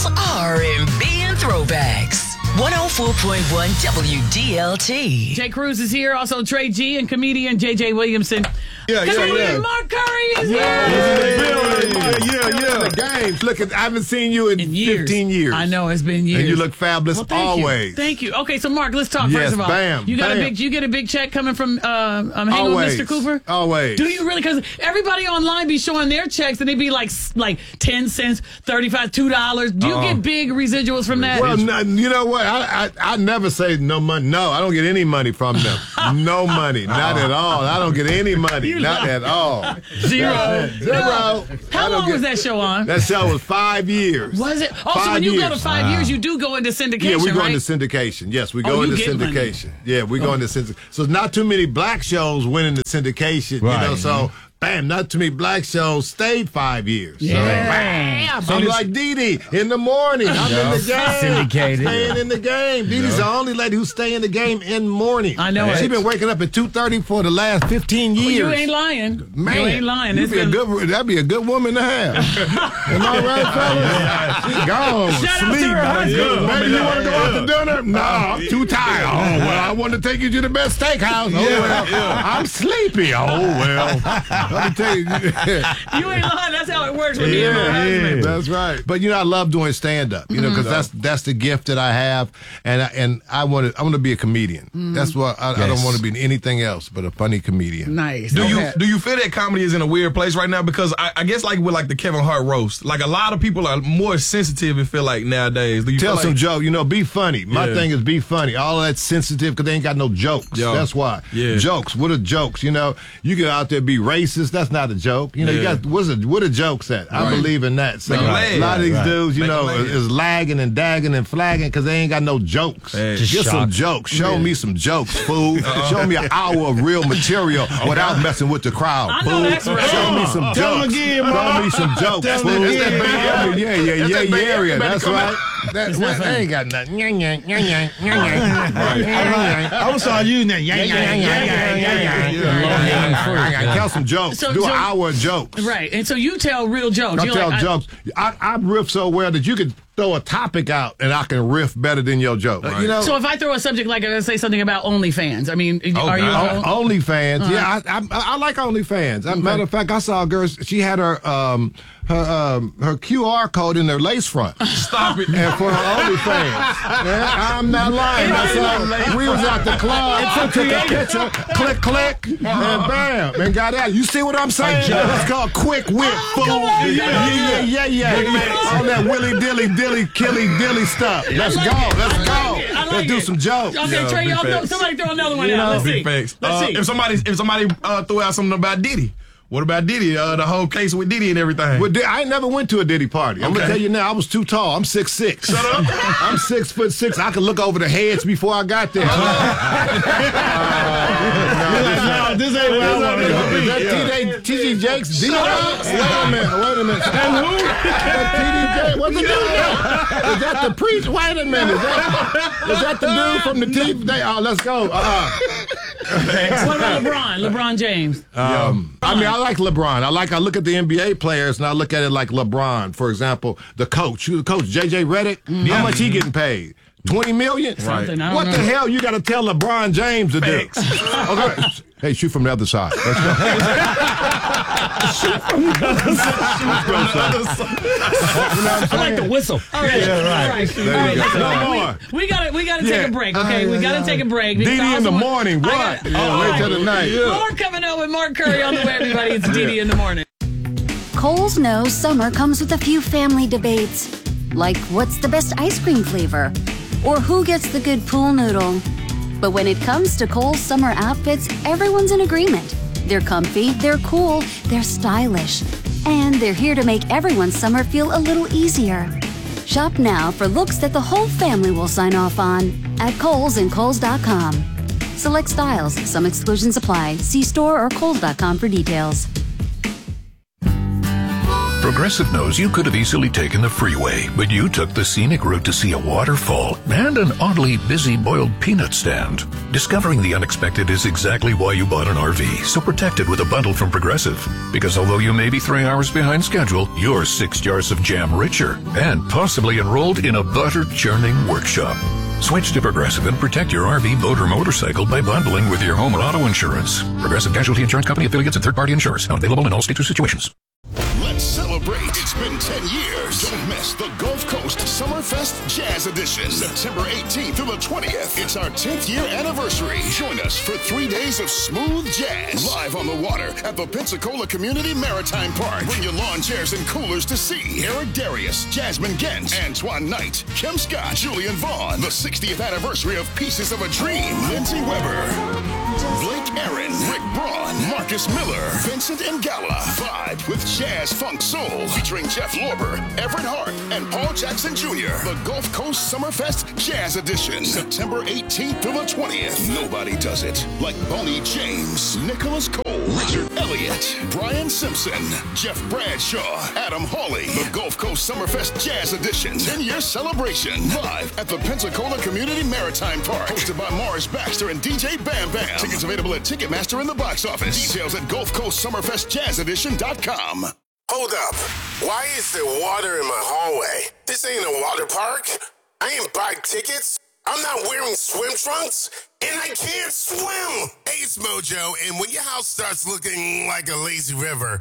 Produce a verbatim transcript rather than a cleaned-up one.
Kohl's R and B and Throwbacks. one oh four point one W D L T. Jay Cruz is here. Also, Trey G and comedian J J Williamson. Yeah, yeah, comedian yeah. Mark Curry is Yeah, here. yeah, yeah, yeah. The games. Look, at, I haven't seen you in, In years. fifteen years. I know, it's been years. And you look fabulous Well, thank always. You. Thank you. Okay, so Mark, let's talk Yes, first of all. bam, You got bam. a big. You get a big check coming from uh, um, hanging with Always. Mister Cooper. Always. Do you really? Because everybody online be showing their checks and they be like like ten cents, thirty five, two dollars. Do you Uh-uh. get big residuals from that? Well, no, you know what? I, I I never say no money. No, I don't get any money from them. No money, not at all. I don't get any money, You not lie. at all. Zero. Zero. How I don't long get- was that show on? That show was five years. Was it? Also, Five when you go to years. five years, you do go into syndication, Yeah, we go right? into syndication. Yes, we Oh, go you into get money. syndication. Yeah, we go into syndication. So not too many black shows went into syndication. You know, Right. so bam, not too many black shows stayed five years. Yeah. So, bam, I'm like Dee Dee in the morning. I'm in the game. Syndicated. Staying in the game. Dee Dee's the only lady who stay in the game in the morning. I know She's it. been waking up at two thirty for the last fifteen years. You ain't lying. Man, you ain't lying. you'd It's be a been- good, that'd be a good woman to have. Am I right, fellas? She's gone. Shout out to Sleep. her husband. Baby, you want to go out to dinner? No, I'm too tired. Oh, well, I want to take you to the best steakhouse. Oh, well, I'm sleepy. Oh, well. Let me tell you. You ain't lying. That's how it works with me and my husband. That's right. But you know, I love doing stand up. You know, because that's that's the gift that I have, and I, and I want to I want to be a comedian. That's what I, I don't Yes. want to be anything else but a funny comedian. Nice. Do you Okay. do you feel that comedy is in a weird place right now? Because I, I guess like with like the Kevin Hart roast, like a lot of people are more sensitive and feel like nowadays. Do you Tell feel some like, joke, you know, be funny. My Yeah. thing is be funny. All of that's sensitive because they ain't got no jokes. Yeah. That's why. Yeah. Jokes. What are jokes? You know, you get out there be racist. That's not a joke. You know, you Yeah. got what's it? What are jokes at? I Right. believe in that. So Make 'em a laugh. lot of these Right. dudes, you Make 'em know, laugh. is lagging and dagging and flagging because they ain't got no jokes. Hey. Just Just some shock. jokes. Show me some jokes, fool. Show me an hour of real material without messing with the crowd. I know fool. that's right. Show me some Tell 'em jokes. again, Show Mark. me some jokes, Tell 'em fool. again, That's that Bay Mark. Area. Yeah, yeah, That's yeah, that Bay yeah, Area. area. Better That's come right. That's not what funny. they ain't got nothing. Nyah, nyah, nyah, nyah, nyah, nyah. I was saw you in that. Yeah, yeah, yeah, yeah, yeah, yeah. I tell some jokes. So- Do so- an hour of jokes. Right. And so you tell real jokes. I You're tell like, I- jokes. I, I riff so well that you can throw a topic out and I can riff better than your joke. You know. So if I throw a subject like I say something about OnlyFans, I mean, are you? God. O- OnlyFans, yeah, I, I I like OnlyFans. As a matter of fact, I saw a girl. She had her um her um her Q R code in her lace front. Stop it. And for her OnlyFans, yeah, I'm not lying. I saw we was at the club. I took a picture, click, click, and bam, and got out. You see what I'm saying? That's called quick whip, fool. on, Yeah, yeah, yeah, yeah, yeah. All that willy dilly dilly killy dilly stuff. Let's like go, it. let's I like go. it. I like Let's do it. some jokes. Okay, Yeah, Trey, big y'all throw, facts. somebody throw another one You out. know, Let's see. Big facts. Let's Uh, see. if somebody if somebody uh, threw out something about Diddy, what about Diddy? Uh, the whole case with Diddy and everything. Well, Di- I ain't never went to a Diddy party. I'm Okay. gonna tell you now, I was too tall. I'm six six. Shut up. I'm six foot six. I could look over the heads before I got there. No, this ain't where I want to go. Is that T J Jakes? D Rocks? Wait a minute. Wait a minute. And who? That T D J. What's the dude now? Is that the priest? Wait a minute. Is that, is that the dude from the T V? They, oh, let's go. Uh-uh. What about LeBron? LeBron James. Um, I mean, I like LeBron. I like. I look at the N B A players and I look at it like LeBron. For example, the coach, the coach J J Redick. How much he getting paid? Twenty million. Something, I don't What know. the hell you got to tell LeBron James to do? Okay. Hey, shoot from the other side. Let's go. I like the whistle. All right. Yeah, right. All right. There All you right. go. Let's No We- more. We got to We got to Yeah. take a break. Okay, we got to take a break. Didi because in the I morning. got- What? Yeah, All wait right. till the night. More coming up with Mark Curry on the way, everybody. It's Didi in the morning. Kohl's knows summer comes with a few family debates, like what's the best ice cream flavor, or who gets the good pool noodle. But when it comes to Kohl's summer outfits, everyone's in agreement. They're comfy, they're cool, they're stylish, and they're here to make everyone's summer feel a little easier. Shop now for looks that the whole family will sign off on at Kohl's and Kohl's dot com. Select styles, some exclusions apply. See store or Kohl's dot com for details. Progressive knows you could have easily taken the freeway, but you took the scenic route to see a waterfall and an oddly busy boiled peanut stand. Discovering the unexpected is exactly why you bought an R V, so protect it with a bundle from Progressive. Because although you may be three hours behind schedule, you're six jars of jam richer and possibly enrolled in a butter churning workshop. Switch to Progressive and protect your R V, boat, or motorcycle by bundling with your home or auto insurance. Progressive Casualty Insurance Company affiliates and third-party insurers. Not available in all states or situations. Let's celebrate. It's been ten years. Don't miss the Gulf Coast Summerfest Jazz Edition. September eighteenth through the twentieth. It's our tenth year anniversary. Join us for three days of smooth jazz. Live on the water at the Pensacola Community Maritime Park. Bring your lawn chairs and coolers to see Eric Darius, Jasmine Gent, Antoine Knight, Kim Scott, Julian Vaughn. The sixtieth anniversary of Pieces of a Dream. Lindsay Weber, Blake Aaron, Rick Braun, Marcus Miller, Vincent Ngala. Vibe with Jazz Funk Soul featuring Jeff Lorber, Everett Hart, and Paul Jackson Junior The Gulf Coast Summerfest Jazz Edition. September eighteenth through the twentieth. Nobody does it like Bonnie James, Nicholas Cole, Richard Elliott, Brian Simpson, Jeff Bradshaw, Adam Hawley. The Gulf Coast Summerfest Jazz Edition ten-year celebration. Live at the Pensacola Community Maritime Park. Hosted by Morris Baxter and D J Bam Bam. Tickets available at Ticketmaster in the box office. Details at Gulf Coast Summerfest Jazz Edition dot com. Hold up. Why is there water in my hallway? This ain't a water park. I ain't buy tickets. I'm not wearing swim trunks. And I can't swim. Hey, it's Mojo, and when your house starts looking like a lazy river,